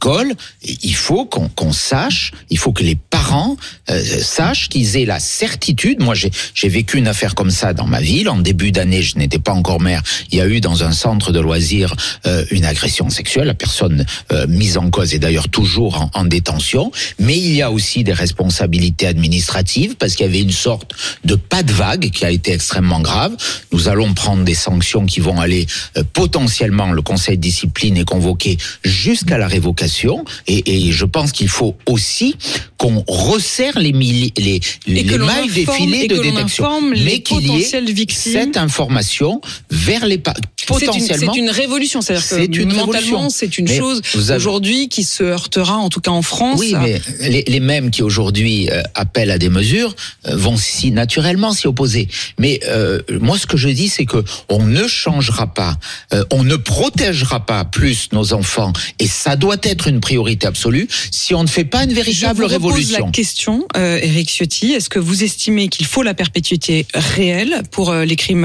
l'école, il faut qu'on sache, il faut que les parents sachent qu'ils aient la certitude. Moi, j'ai vécu une affaire comme ça dans ma ville. En début d'année, je n'étais pas encore maire. Il y a eu dans un centre de loisirs une agression sexuelle. La personne mise en cause est d'ailleurs toujours en détention. Mais il y a aussi des responsabilités administratives parce qu'il y avait une sorte de pas de vague qui a été extrêmement grave. Nous allons prendre des sanctions qui vont aller potentiellement, le conseil de discipline est convoqué jusqu'à la révocation. Et je pense qu'il faut aussi qu'on resserre les mailles des filets de détection. Mais qu'il y ait cette information vers les potentiellement. C'est une révolution, c'est-à-dire que mentalement, c'est une chose aujourd'hui qui se heurtera, en tout cas en France. Oui, mais les mêmes qui aujourd'hui appellent à des mesures vont naturellement s'y opposer. Mais moi, ce que je dis, c'est que on ne changera pas, on ne protégera pas plus nos enfants, et ça doit être une priorité absolue si on ne fait pas une véritable révolution. Je vous repose la question, Éric Ciotti. Est-ce que vous estimez qu'il faut la perpétuité réelle pour les crimes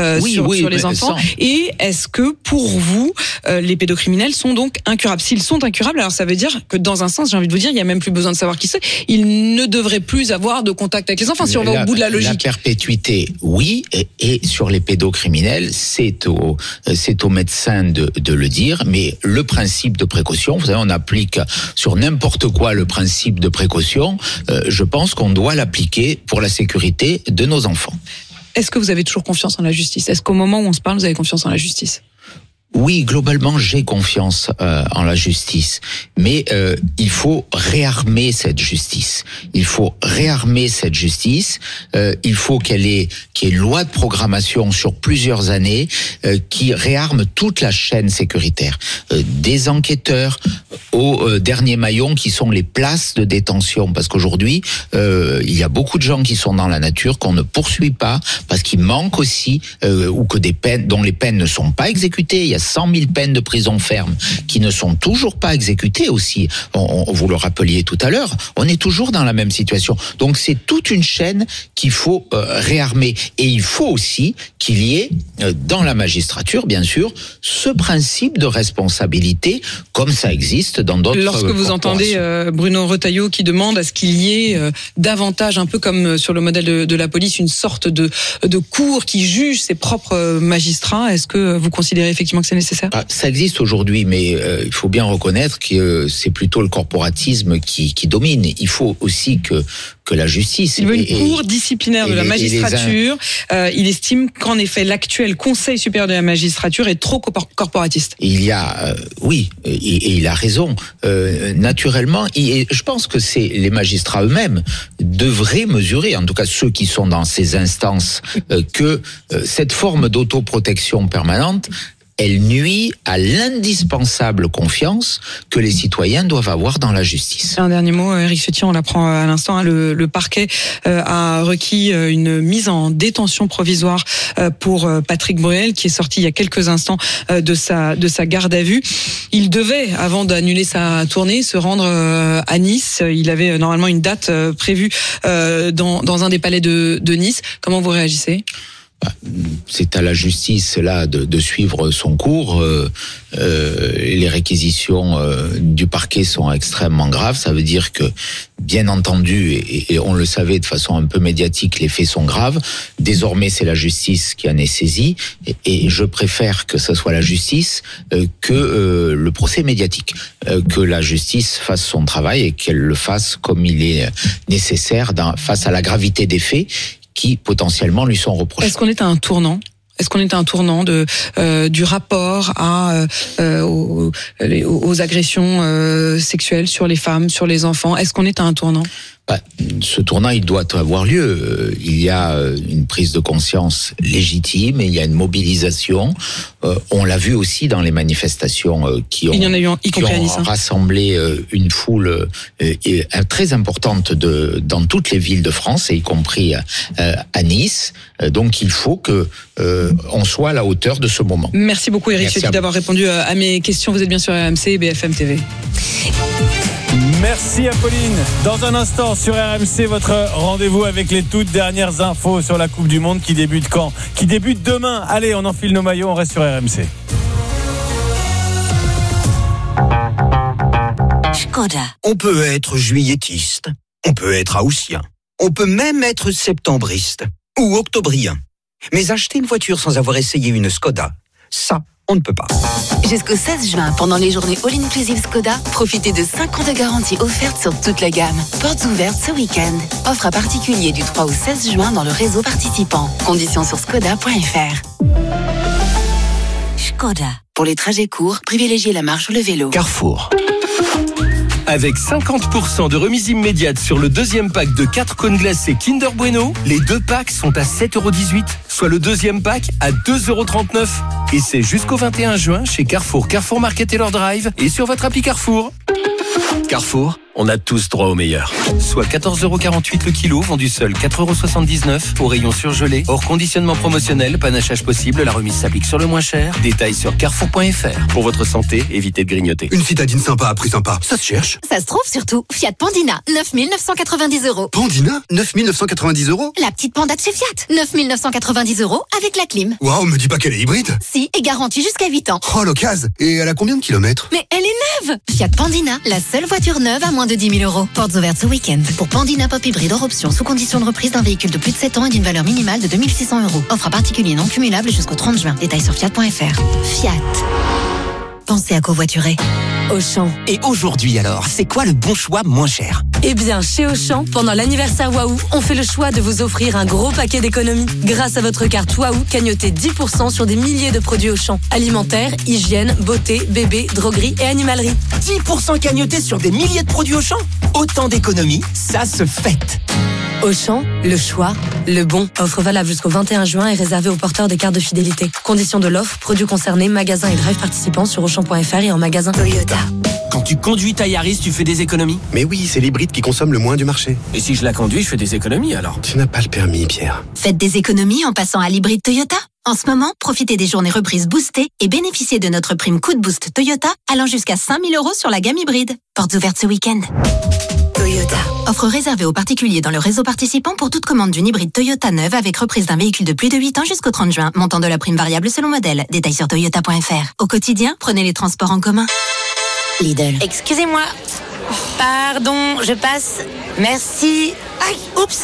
sur les enfants? Et est-ce que pour vous, les pédocriminels sont donc incurables? S'ils sont incurables, alors ça veut dire que dans un sens, j'ai envie de vous dire, il n'y a même plus besoin de savoir qui c'est. Ils ne devraient plus avoir de contact avec les enfants, si on va au bout de la logique. La perpétuité, oui, et sur les pédocriminels, c'est aux médecins de le dire, mais le principe de précaution, vous savez, on applique sur n'importe quoi le principe de précaution, je pense qu'on doit l'appliquer pour la sécurité de nos enfants. Est-ce que vous avez toujours confiance en la justice? Est-ce qu'au moment où on se parle, vous avez confiance en la justice? Oui, globalement, j'ai confiance en la justice, mais il faut réarmer cette justice. Il faut réarmer cette justice. Il faut qu'il y ait une loi de programmation sur plusieurs années qui réarme toute la chaîne sécuritaire, des enquêteurs au dernier maillon qui sont les places de détention, parce qu'aujourd'hui il y a beaucoup de gens qui sont dans la nature qu'on ne poursuit pas parce qu'il manque aussi ou que des peines dont les peines ne sont pas exécutées. Il y a 100 000 peines de prison ferme qui ne sont toujours pas exécutées aussi. Vous le rappeliez tout à l'heure, on est toujours dans la même situation. Donc c'est toute une chaîne qu'il faut réarmer. Et il faut aussi qu'il y ait dans la magistrature, bien sûr, ce principe de responsabilité, comme ça existe dans d'autres Lorsque vous entendez Bruno Retailleau qui demande à ce qu'il y ait davantage, un peu comme sur le modèle de la police, une sorte de cour qui juge ses propres magistrats, est-ce que vous considérez effectivement que c'est nécessaire? Ça existe aujourd'hui, mais il faut bien reconnaître que c'est plutôt le corporatisme qui domine. Il faut aussi que la justice... Il veut une cour disciplinaire de la magistrature. Il estime qu'en effet, l'actuel Conseil supérieur de la magistrature est trop corporatiste. Il y a... oui, et il a raison. Naturellement, et je pense que c'est les magistrats eux-mêmes devraient mesurer, en tout cas ceux qui sont dans ces instances, que cette forme d'autoprotection permanente, elle nuit à l'indispensable confiance que les citoyens doivent avoir dans la justice. Un dernier mot, Éric Ciotti, on l'apprend à l'instant, le parquet a requis une mise en détention provisoire pour Patrick Bruel, qui est sorti il y a quelques instants de sa garde à vue. Il devait, avant d'annuler sa tournée, se rendre à Nice. Il avait normalement une date prévue dans un des palais de Nice. Comment vous réagissez ? C'est à la justice là de suivre son cours. Les réquisitions du parquet sont extrêmement graves. Ça veut dire que, bien entendu, et on le savait de façon un peu médiatique, les faits sont graves. Désormais, c'est la justice qui en est saisie, et je préfère que ce soit la justice que le procès médiatique. Que la justice fasse son travail et qu'elle le fasse comme il est nécessaire face à la gravité des faits qui potentiellement lui sont reprochés. Est-ce qu'on est à un tournant ? Est-ce qu'on est à un tournant du rapport aux agressions sexuelles sur les femmes, sur les enfants ? Est-ce qu'on est à un tournant ? Ce tournant, il doit avoir lieu. Il y a une prise de conscience légitime et il y a une mobilisation. On l'a vu aussi dans les manifestations qui ont rassemblé une foule très importante dans toutes les villes de France, et y compris à Nice. Donc il faut que on soit à la hauteur de ce moment. Merci beaucoup Éric Ciotti d'avoir répondu à mes questions. Vous êtes bien sur RMC et BFM TV. Merci Apolline. Dans un instant sur RMC, votre rendez-vous avec les toutes dernières infos sur la Coupe du Monde qui débute quand ? Qui débute demain. Allez, on enfile nos maillots, on reste sur RMC. Škoda. On peut être juilletiste, on peut être haussien, on peut même être septembriste ou octobrien. Mais acheter une voiture sans avoir essayé une Škoda, ça, on ne peut pas. Jusqu'au 16 juin, pendant les journées All-Inclusive Škoda, profitez de 5 ans de garantie offerte sur toute la gamme. Portes ouvertes ce week-end. Offre à particulier du 3 au 16 juin dans le réseau participant. Conditions sur škoda.fr. Škoda. Pour les trajets courts, privilégiez la marche ou le vélo. Carrefour. Avec 50% de remise immédiate sur le deuxième pack de 4 cônes glacés Kinder Bueno, les 2 packs sont à 7,18€, soit le deuxième pack à 2,39€. Et c'est jusqu'au 21 juin chez Carrefour, Carrefour Market Taylor Drive et sur votre appli Carrefour. Carrefour, on a tous droit au meilleur. Soit 14,48€ le kilo, vendu seul 4,79€ au rayon surgelé. Hors conditionnement promotionnel, panachage possible, la remise s'applique sur le moins cher. Détails sur carrefour.fr. Pour votre santé, évitez de grignoter. Une citadine sympa à prix sympa, ça se cherche. Ça se trouve surtout. Fiat Pandina, 9 990€. Pandina, 9 990€. La petite panda de chez Fiat, 9 990€ avec la clim. Waouh, me dis pas qu'elle est hybride. Si, et garantie jusqu'à 8 ans. Oh, l'occasion. Et elle a combien de kilomètres? Mais elle est neuve. Fiat Pandina, la seule voiture neuve à moins de 10 000€. Portes ouvertes ce week-end. Pour Pandina Pop Hybride hors option, sous condition de reprise d'un véhicule de plus de 7 ans et d'une valeur minimale de 2 600€. Offre à particulier non cumulable jusqu'au 30 juin. Détails sur fiat.fr. Fiat. Pensez à covoiturer. Auchan. Et aujourd'hui alors, c'est quoi le bon choix moins cher? Eh bien, chez Auchan, pendant l'anniversaire Waouh, on fait le choix de vous offrir un gros paquet d'économies. Grâce à votre carte Waouh, cagnottez 10% sur des milliers de produits Auchan. Alimentaire, hygiène, beauté, bébé, droguerie et animalerie. 10% cagnotés sur des milliers de produits Auchan? Autant d'économies, ça se fête. Auchan, le choix, le bon. Offre valable jusqu'au 21 juin et réservée aux porteurs des cartes de fidélité. Conditions de l'offre, produits concernés, magasins et drive participants sur Auchan.fr et en magasin. Toyota. Quand tu conduis ta Yaris, tu fais des économies? Mais oui, c'est l'hybride qui consomme le moins du marché. Et si je la conduis, je fais des économies alors? Tu n'as pas le permis, Pierre. Faites des économies en passant à l'hybride Toyota. En ce moment, profitez des journées reprises boostées et bénéficiez de notre prime coup de boost Toyota allant jusqu'à 5 000€ sur la gamme hybride. Portes ouvertes ce week-end. Toyota. Offre réservée aux particuliers dans le réseau participant pour toute commande d'une hybride Toyota neuve avec reprise d'un véhicule de plus de 8 ans jusqu'au 30 juin. Montant de la prime variable selon modèle. Détails sur toyota.fr. Au quotidien, prenez les transports en commun. Lidl. Excusez-moi. Pardon, je passe. Merci. Aïe, oups.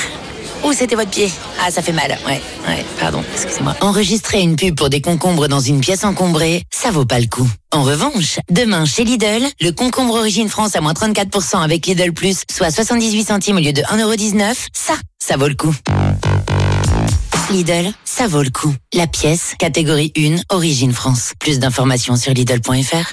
Où c'était votre pied? Ah, ça fait mal. Ouais, pardon, excusez-moi. Enregistrer une pub pour des concombres dans une pièce encombrée, ça vaut pas le coup. En revanche, demain chez Lidl, le concombre Origine France à moins 34% avec Lidl Plus, soit 78 centimes au lieu de 1,19€, ça vaut le coup. Lidl, ça vaut le coup. La pièce, catégorie 1, Origine France. Plus d'informations sur Lidl.fr.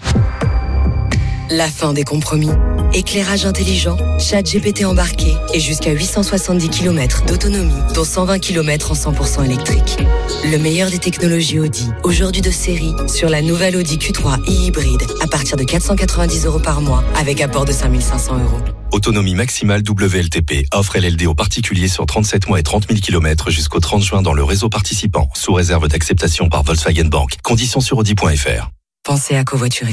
La fin des compromis. Éclairage intelligent, ChatGPT embarqué et jusqu'à 870 km d'autonomie, dont 120 km en 100% électrique. Le meilleur des technologies Audi, aujourd'hui de série, sur la nouvelle Audi Q3 e-hybride, à partir de 490€ par mois, avec apport de 5 500€. Autonomie maximale WLTP. Offre LLD aux particuliers sur 37 mois et 30 000 km jusqu'au 30 juin dans le réseau participant, sous réserve d'acceptation par Volkswagen Bank. Conditions sur Audi.fr. Pensez à covoiturer.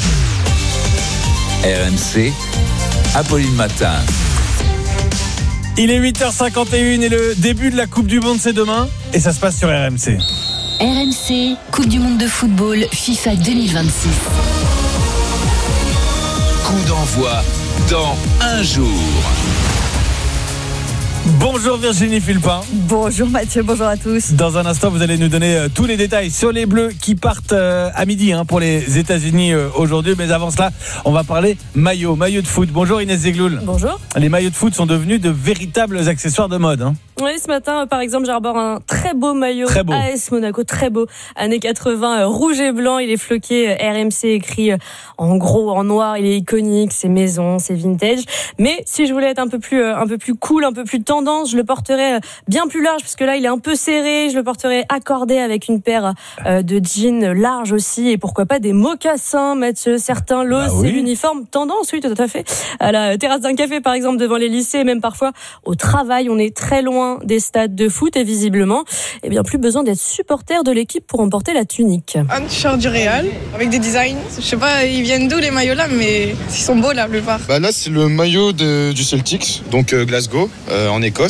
RMC, Apolline Matin. Il est 8h51 et le début de la Coupe du Monde, c'est demain. Et ça se passe sur RMC. RMC, Coupe du Monde de football, FIFA 2026. Coup d'envoi dans un jour. Bonjour Virginie Fulpin. Bonjour Mathieu, bonjour à tous. Dans un instant, vous allez nous donner tous les détails sur les Bleus qui partent à midi pour les États-Unis aujourd'hui. Mais avant cela, on va parler maillot de foot. Bonjour Inès Zegloul. Bonjour. Les maillots de foot sont devenus de véritables accessoires de mode. Oui, ce matin, par exemple, j'arbore un très beau maillot AS Monaco, très beau, années 80, rouge et blanc. Il est floqué RMC, écrit en gros, en noir. Il est iconique, c'est maison, c'est vintage. Mais si je voulais être un peu plus cool, un peu plus tendance, je le porterais bien plus large, parce que là, il est un peu serré. Je le porterais accordé avec une paire de jeans larges aussi, et pourquoi pas des mocassins, Mathieu. Certains l'osent, c'est l'uniforme tendance, oui, tout à fait. À la terrasse d'un café, par exemple, devant les lycées, et même parfois au travail. On est très loin des stades de foot et visiblement, plus besoin d'être supporter de l'équipe pour emporter la tunique. Un t-shirt du Real avec des designs. Je sais pas, ils viennent d'où les maillots là, mais ils sont beaux la plupart. Là, c'est le maillot du Celtics, donc Glasgow, en Écosse.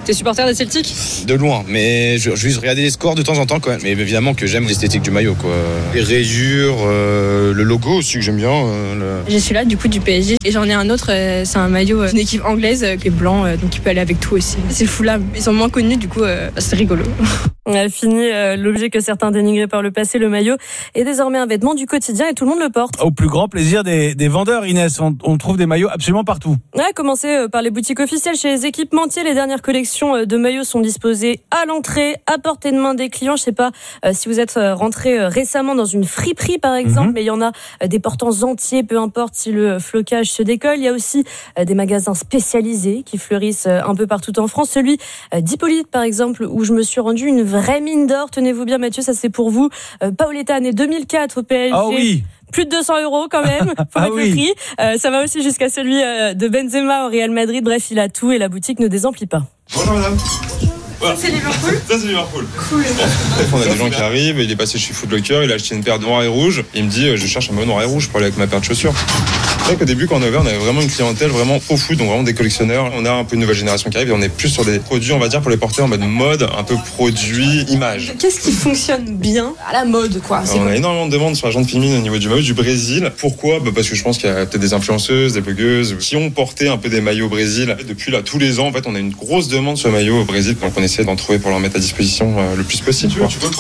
T'es supporter des Celtics ? De loin, mais je juste regarder les scores de temps en temps quand même. Mais évidemment que j'aime l'esthétique du maillot, quoi. Les rayures, le logo aussi que j'aime bien. J'ai celui-là du coup du PSG et j'en ai un autre, c'est un maillot d'une équipe anglaise qui est blanc, donc il peut aller avec tout aussi. C'est fou là, ils sont moins connus du coup, c'est rigolo. Fini l'objet que certains dénigraient par le passé, le maillot est désormais un vêtement du quotidien et tout le monde le porte. Au plus grand plaisir des vendeurs, Inès, on trouve des maillots absolument partout. Ouais, commencer par les boutiques officielles. Chez les équipementiers, les dernières collections de maillots sont disposées à l'entrée, à portée de main des clients. Je sais pas si vous êtes rentré récemment dans une friperie par exemple, mais il y en a des portants entiers, peu importe si le flocage se décolle. Il y a aussi des magasins spécialisés qui fleurissent un peu partout en France. Celui d'Hippolyte par exemple, où je me suis rendu, une vraie mine d'or. Tenez-vous bien Mathieu, ça c'est pour vous. Paoletta, né 2004 au PSG. Ah oui. Plus de 200 € quand même, faut mettre le prix. Ça va aussi jusqu'à celui de Benzema au Real Madrid. Bref, il a tout et la boutique ne désemplit pas. Bonjour madame. Voilà. C'est Liverpool ? Ça c'est Liverpool. Cool. On a des gens qui arrivent, il est passé chez Foot Locker, il a acheté une paire noire et rouge. Il me dit je cherche un maillot noir et rouge pour aller avec ma paire de chaussures. C'est vrai qu'au début quand on a ouvert, on avait vraiment une clientèle vraiment au foot, donc vraiment des collectionneurs. On a un peu une nouvelle génération qui arrive et on est plus sur des produits, on va dire, pour les porter en mode un peu produit, image. Qu'est-ce qui fonctionne bien à la mode quoi ? On a énormément de demandes sur la gente féminine au niveau du maillot du Brésil. Pourquoi ? Parce que je pense qu'il y a peut-être des influenceuses, des blogueuses qui ont porté un peu des maillots au Brésil. Depuis là, tous les ans, en fait, on a une grosse demande sur le maillot au Brésil, donc on essaie d'en trouver pour leur mettre à disposition le plus possible.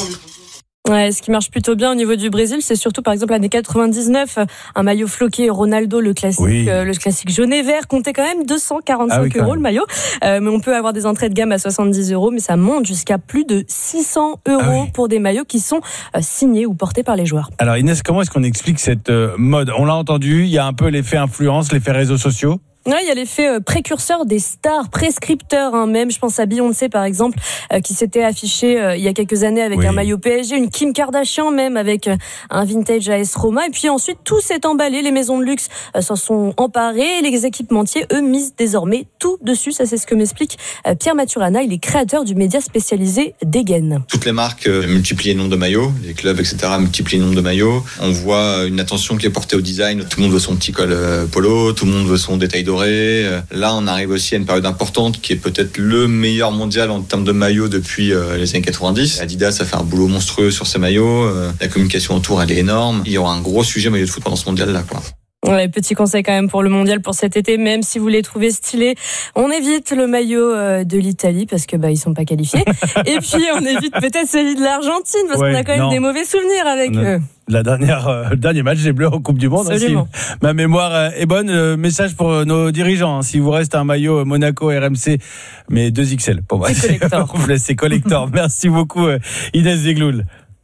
Ouais, ce qui marche plutôt bien au niveau du Brésil, c'est surtout par exemple l'année 99, un maillot floqué Ronaldo, le classique jaune et vert, comptait quand même 245 € le maillot. Mais on peut avoir des entrées de gamme à 70 €, mais ça monte jusqu'à plus de 600 € pour des maillots qui sont signés ou portés par les joueurs. Alors Inès, comment est-ce qu'on explique cette mode ? On l'a entendu, il y a un peu l'effet influence, l'effet réseaux sociaux. Ouais, il y a l'effet précurseur des stars, prescripteurs même. Je pense à Beyoncé par exemple, qui s'était affichée il y a quelques années avec un maillot PSG, une Kim Kardashian même avec un vintage AS Roma. Et puis ensuite, tout s'est emballé. Les maisons de luxe s'en sont emparées. Et les équipementiers, eux, misent désormais tout dessus. Ça, c'est ce que m'explique Pierre Maturana. Il est créateur du média spécialisé Degen. Toutes les marques multiplient le nombre de maillots, les clubs, etc. multiplient le nombre de maillots. On voit une attention qui est portée au design. Tout le monde veut son petit col polo, tout le monde veut son détail doré. Là, on arrive aussi à une période importante qui est peut-être le meilleur mondial en termes de maillots depuis les années 90. Adidas a fait un boulot monstrueux sur ses maillots. La communication autour, elle est énorme. Il y aura un gros sujet maillot de foot pendant ce mondial-là, quoi. Ouais, petit conseil quand même pour le mondial pour cet été, même si vous les trouvez stylés, on évite le maillot de l'Italie parce que ils sont pas qualifiés. Et puis on évite peut-être celui de l'Argentine parce qu'on a quand même des mauvais souvenirs avec eux. Le dernier match des Bleus en Coupe du Monde. Absolument. Aussi. Ma mémoire est bonne. Message pour nos dirigeants. Si vous reste un maillot Monaco, RMC, mais 2XL pour moi. C'est collector. C'est collector. Merci beaucoup Inès Zegloul.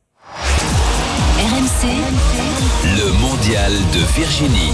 RMC, le mondial de Virginie.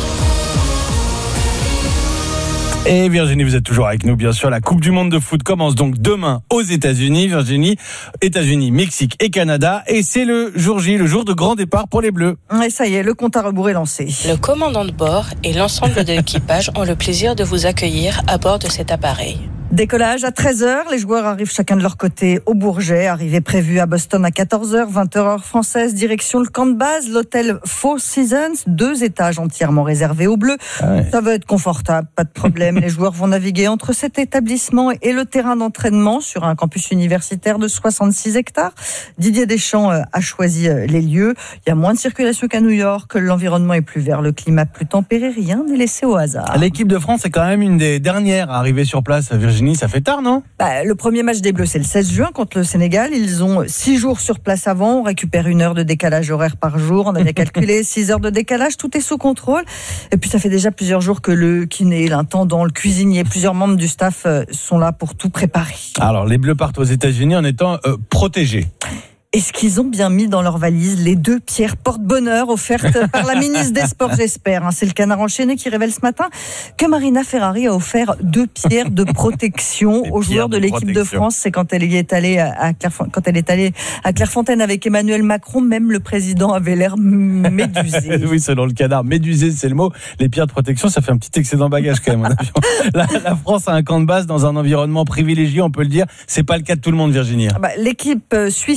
Et Virginie, vous êtes toujours avec nous, bien sûr. La Coupe du Monde de foot commence donc demain aux États-Unis. Virginie, États-Unis, Mexique et Canada. Et c'est le jour J, le jour de grand départ pour les Bleus. Et ça y est, le compte à rebours est lancé. Le commandant de bord et l'ensemble de l'équipage ont le plaisir de vous accueillir à bord de cet appareil. Décollage à 13h, les joueurs arrivent chacun de leur côté au Bourget, arrivée prévue à Boston à 14h, 20h heure française, direction le camp de base, l'hôtel Four Seasons, 2 étages entièrement réservés aux Bleus. Ça va être confortable, pas de problème. Les joueurs vont naviguer entre cet établissement et le terrain d'entraînement sur un campus universitaire de 66 hectares. Didier Deschamps a choisi les lieux. Il y a moins de circulation qu'à New York, l'environnement est plus vert, le climat plus tempéré, rien n'est laissé au hasard. L'équipe de France est quand même une des dernières à arriver sur place, Virginie. Ça fait tard, non ? Le premier match des Bleus, c'est le 16 juin contre le Sénégal. Ils ont 6 jours sur place avant. On récupère 1 heure de décalage horaire par jour. On a bien calculé 6 heures de décalage. Tout est sous contrôle. Et puis, ça fait déjà plusieurs jours que le kiné, l'intendant, le cuisinier, plusieurs membres du staff sont là pour tout préparer. Alors, les Bleus partent aux États-Unis en étant protégés. Est-ce qu'ils ont bien mis dans leur valise les 2 pierres porte-bonheur offertes par la ministre des Sports, j'espère. C'est le Canard enchaîné qui révèle ce matin que Marina Ferrari a offert 2 pierres de protection aux joueurs de l'équipe de France. C'est quand elle est allée à Clairefontaine avec Emmanuel Macron. Même le président avait l'air médusé. Oui, selon le Canard, médusé, c'est le mot. Les pierres de protection, ça fait un petit excédent bagage quand même. La France a un camp de base dans un environnement privilégié, on peut le dire. C'est pas le cas de tout le monde, Virginie. L'équipe suisse est installée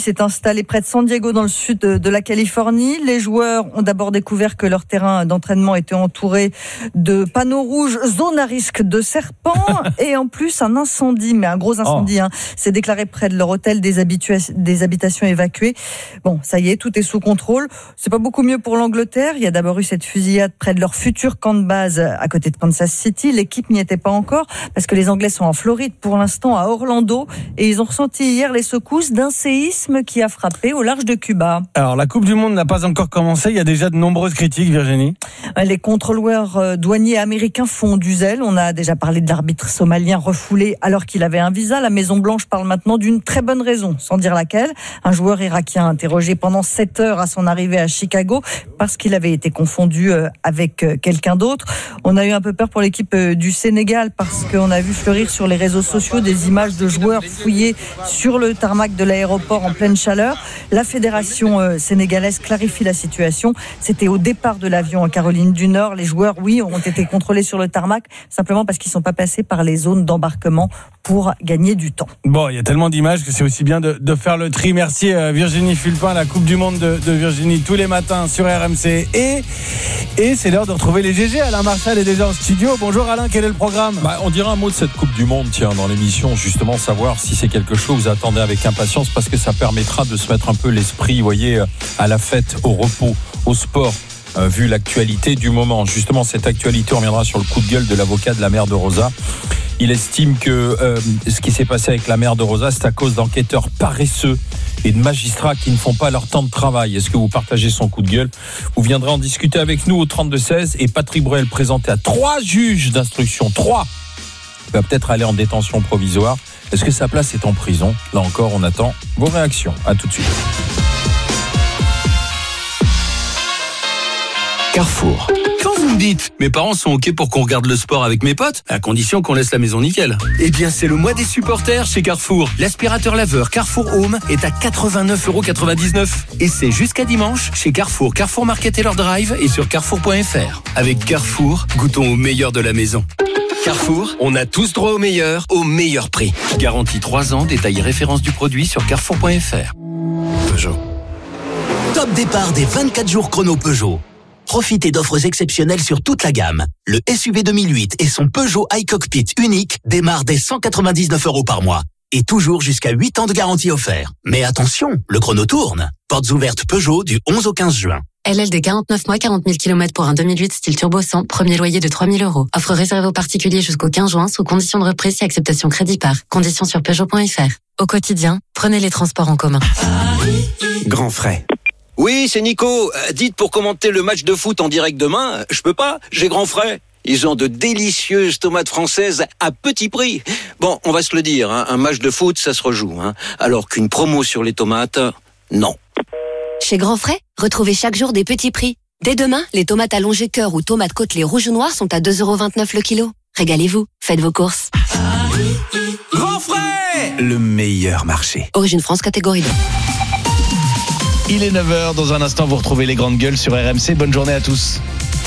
installé près de San Diego dans le sud de la Californie. Les joueurs ont d'abord découvert que leur terrain d'entraînement était entouré de panneaux rouges, zone à risque de serpents et en plus un incendie, mais un gros incendie, s'est déclaré près de leur hôtel, des habitations évacuées. Bon, ça y est, tout est sous contrôle. C'est pas beaucoup mieux pour l'Angleterre. Il y a d'abord eu cette fusillade près de leur futur camp de base à côté de Kansas City. L'équipe n'y était pas encore parce que les Anglais sont en Floride pour l'instant, à Orlando, et ils ont ressenti hier les secousses d'un séisme qui a frappé au large de Cuba. Alors, la Coupe du Monde n'a pas encore commencé. Il y a déjà de nombreuses critiques, Virginie. Les contrôleurs douaniers américains font du zèle. On a déjà parlé de l'arbitre somalien refoulé alors qu'il avait un visa. La Maison-Blanche parle maintenant d'une très bonne raison, sans dire laquelle. Un joueur irakien interrogé pendant 7 heures à son arrivée à Chicago parce qu'il avait été confondu avec quelqu'un d'autre. On a eu un peu peur pour l'équipe du Sénégal parce qu'on a vu fleurir sur les réseaux sociaux des images de joueurs fouillés sur le tarmac de l'aéroport en pleine chaleur. La fédération sénégalaise clarifie la situation. C'était au départ de l'avion en Caroline du Nord. Les joueurs, oui, ont été contrôlés sur le tarmac simplement parce qu'ils ne sont pas passés par les zones d'embarquement pour gagner du temps. Bon, il y a tellement d'images que c'est aussi bien de faire le tri. Merci Virginie Fulpin, la Coupe du Monde de Virginie tous les matins sur RMC. Et c'est l'heure de retrouver les GG. Alain Marchal est déjà en studio. Bonjour Alain, quel est le programme ? On dirait un mot de cette Coupe du Monde, tiens, dans l'émission, justement, savoir si c'est quelque chose que vous attendez avec impatience, parce que ça permettra de se mettre un peu l'esprit, vous voyez, à la fête, au repos, au sport. Vu l'actualité du moment. Justement, cette actualité, on reviendra sur le coup de gueule de l'avocat de la mère de Rosa. Il estime que ce qui s'est passé avec la mère de Rosa, c'est à cause d'enquêteurs paresseux et de magistrats qui ne font pas leur temps de travail. Est-ce que vous partagez son coup de gueule ? Vous viendrez en discuter avec nous au 32-16 et Patrick Bruel présenté à 3 juges d'instruction. 3 va peut-être aller en détention provisoire. Est-ce que sa place est en prison ? Là encore, on attend vos réactions. À tout de suite. Carrefour. Quand vous me dites « Mes parents sont OK pour qu'on regarde le sport avec mes potes, à condition qu'on laisse la maison nickel », eh bien, c'est le mois des supporters chez Carrefour. L'aspirateur laveur Carrefour Home est à 89,99 €. Et c'est jusqu'à dimanche chez Carrefour, Carrefour Market Taylor Drive et sur carrefour.fr. Avec Carrefour, goûtons au meilleur de la maison. Carrefour, on a tous droit au meilleur prix. Garantie 3 ans, détail et référence du produit sur carrefour.fr. Peugeot. Top départ des 24 jours chrono Peugeot. Profitez d'offres exceptionnelles sur toute la gamme. Le SUV 2008 et son Peugeot iCockpit unique démarrent dès 199 € par mois. Et toujours jusqu'à 8 ans de garantie offert. Mais attention, le chrono tourne. Portes ouvertes Peugeot du 11 au 15 juin. LLD 49 mois, 40 000 km pour un 2008 style turbo 100, premier loyer de 3 000 €. Offre réservée aux particuliers jusqu'au 15 juin, sous condition de reprise et acceptation crédit par. Conditions sur Peugeot.fr. Au quotidien, prenez les transports en commun. Grand frais. Oui, c'est Nico. Dites, pour commenter le match de foot en direct demain, je peux pas, j'ai grand frais. Ils ont de délicieuses tomates françaises à petit prix. Bon, on va se le dire, un match de foot, ça se rejoue. Alors qu'une promo sur les tomates, non. Chez Grand Frais, retrouvez chaque jour des petits prix. Dès demain, les tomates allongées cœur ou tomates côtelées rouges ou noires sont à 2,29 € le kilo. Régalez-vous, faites vos courses. Grand frais, le meilleur marché. Origine France, catégorie 2. Il est 9h, dans un instant vous retrouvez les grandes gueules sur RMC. Bonne journée à tous.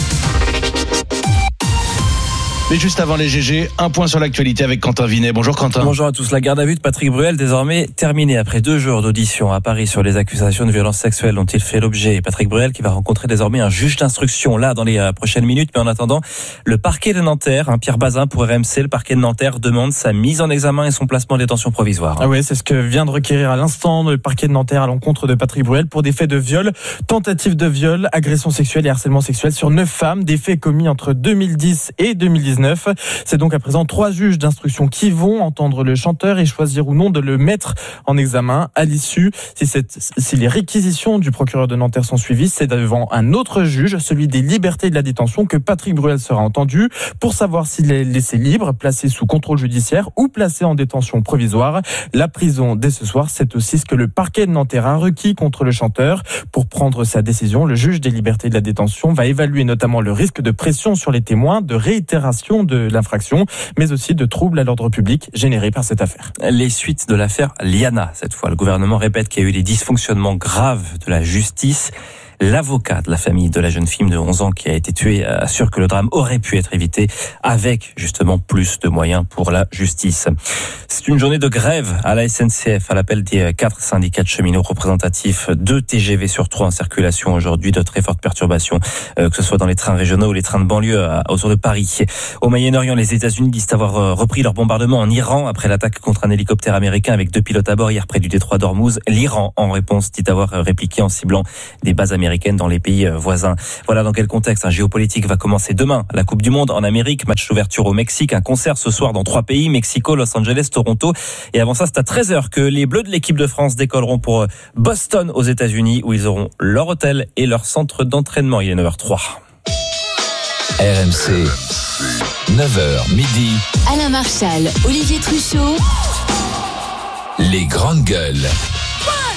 Mais juste avant les GG, un point sur l'actualité avec Quentin Vinet. Bonjour Quentin. Bonjour à tous. La garde à vue de Patrick Bruel désormais terminée après 2 jours d'audition à Paris sur les accusations de violences sexuelles dont il fait l'objet. Patrick Bruel qui va rencontrer désormais un juge d'instruction là dans les prochaines minutes. Mais en attendant, le parquet de Nanterre, Pierre Bazin pour RMC, le parquet de Nanterre demande sa mise en examen et son placement en détention provisoire. Ah oui, c'est ce que vient de requérir à l'instant le parquet de Nanterre à l'encontre de Patrick Bruel pour des faits de viol, tentative de viol, agression sexuelle et harcèlement sexuel sur 9 femmes, des faits commis entre 2010 et 2019. C'est donc à présent 3 juges d'instruction qui vont entendre le chanteur et choisir ou non de le mettre en examen. À l'issue, si les réquisitions du procureur de Nanterre sont suivies, c'est devant un autre juge, celui des libertés et de la détention, que Patrick Bruel sera entendu pour savoir s'il est laissé libre, placé sous contrôle judiciaire ou placé en détention provisoire. La prison dès ce soir, c'est aussi ce que le parquet de Nanterre a requis contre le chanteur. Pour prendre sa décision, le juge des libertés et de la détention va évaluer notamment le risque de pression sur les témoins, de réitération de l'infraction, mais aussi de troubles à l'ordre public générés par cette affaire. Les suites de l'affaire Liana, cette fois. Le gouvernement répète qu'il y a eu des dysfonctionnements graves de la justice. L'avocat de la famille de la jeune fille de 11 ans qui a été tuée assure que le drame aurait pu être évité avec justement plus de moyens pour la justice. C'est une journée de grève à la SNCF à l'appel des 4 syndicats de cheminots représentatifs. 2 TGV sur 3 en circulation aujourd'hui, de très fortes perturbations, que ce soit dans les trains régionaux ou les trains de banlieue autour de Paris. Au Moyen-Orient, les États-Unis disent avoir repris leur bombardement en Iran après l'attaque contre un hélicoptère américain avec 2 pilotes à bord hier près du détroit d'Ormuz. L'Iran, en réponse, dit avoir répliqué en ciblant des bases américaines dans les pays voisins. Voilà dans quel contexte un géopolitique va commencer demain. La Coupe du Monde en Amérique, match d'ouverture au Mexique, un concert ce soir dans 3 pays, Mexico, Los Angeles, Toronto. Et avant ça, c'est à 13h que les Bleus de l'équipe de France décolleront pour Boston aux États-Unis où ils auront leur hôtel et leur centre d'entraînement. Il est 9h03. RMC, 9h midi. Alain Marchal, Olivier Truchot. Les grandes gueules.